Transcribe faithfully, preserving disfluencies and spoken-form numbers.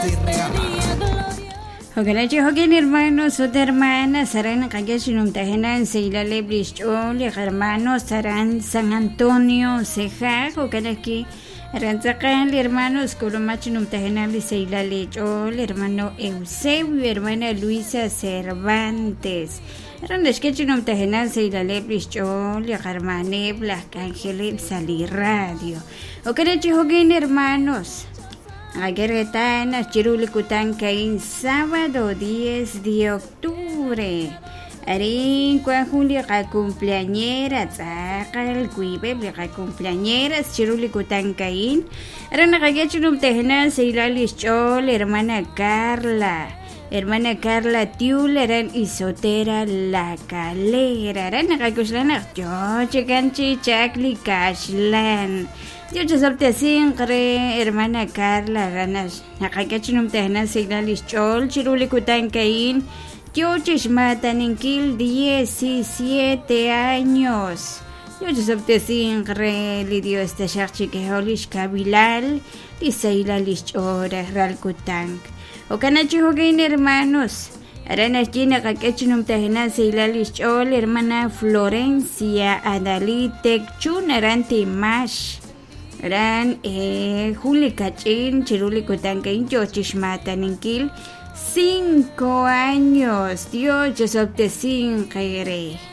te regala. Hogalachi hogen hermanos o hermanas saran kageshinum tahenan seilale blishol hermanos saran San Antonio Ceja hogalaki ranzakan hermanos colomachinum tahenan seilale chol hermano Eusebio hermana Luisa Cervantes randeshkechinum tahenan seilale blishol hermane Blas Ángel Sali Radio hogalachi hogen hermanos Aguerretana Chirulikutan Caín sábado diez de octubre. Arin kwa Julia ka cumpleañera tsakal kuibe ka cumpleañera Chirulikutan Caín. Arana kagachunum tehna Seilalis Chol hermana Carla. Hermana Carla Tiul eran isotera la calera. Arana kaguslana yo chicanchi chakli kashlan. Yo sabte sincre hermana Carla ganas nakakachinum tehna signalis chol chirulikutan Caín yo chismatan inkil diecisiete años yo sabte sincre lidio este charchi que holish kabilal lisailalis chora ralkutank o kanachi hogain hermanos arana china kakachinum tehna signalis chol hermana Florencia Adalite chunaranti mash Ran eh Juli Cachín, Chirulikutan Caín, Yochishmatan Inkil, cinco años, Dios, yo soy de cinco.